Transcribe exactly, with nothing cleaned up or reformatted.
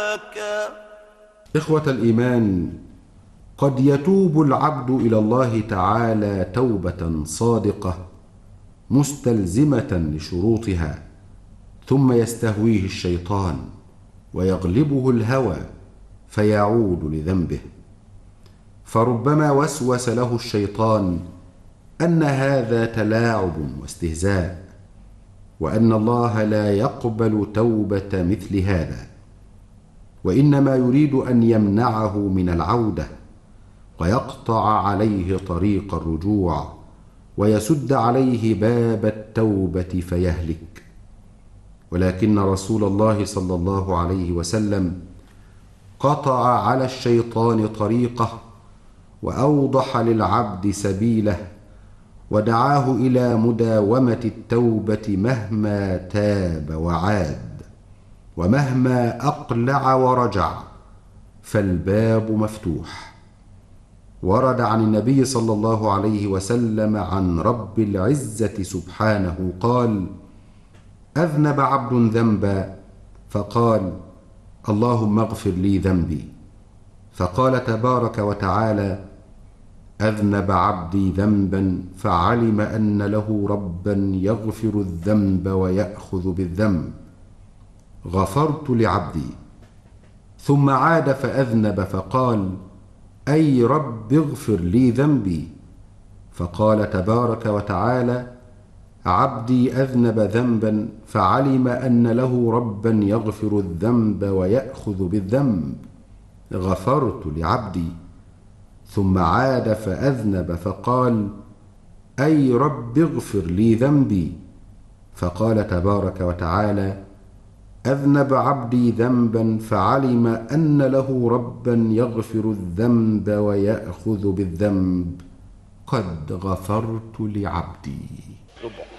هلاكا. إخوة الإيمان، قد يتوب العبد إلى الله تعالى توبة صادقة مستلزمة لشروطها، ثم يستهويه الشيطان ويغلبه الهوى فيعود لذنبه، فربما وسوس له الشيطان أن هذا تلاعب واستهزاء، وأن الله لا يقبل توبة مثل هذا، وإنما يريد أن يمنعه من العودة ويقطع عليه طريق الرجوع ويسد عليه باب التوبة فيهلك. ولكن رسول الله صلى الله عليه وسلم قطع على الشيطان طريقه وأوضح للعبد سبيله، ودعاه إلى مداومة التوبة مهما تاب وعاد، ومهما أقلع ورجع، فالباب مفتوح. ورد عن النبي صلى الله عليه وسلم عن رب العزة سبحانه قال: أذنب عبد ذنبا فقال: اللهم اغفر لي ذنبي، فقال تبارك وتعالى: أذنب عبدي ذنبا فعلم أن له ربا يغفر الذنب ويأخذ بالذنب، غفرت لعبدي. ثم عاد فأذنب فقال: أي رب اغفر لي ذنبي، فقال تبارك وتعالى: عبدي أذنب ذنبا فعلم أن له ربا يغفر الذنب ويأخذ بالذنب، غفرت لعبدي. ثم عاد فأذنب فقال: أي رب اغفر لي ذنبي، فقال تبارك وتعالى: أذنب عبدي ذنبا فعلم أن له ربا يغفر الذنب ويأخذ بالذنب، قد غفرت لعبدي.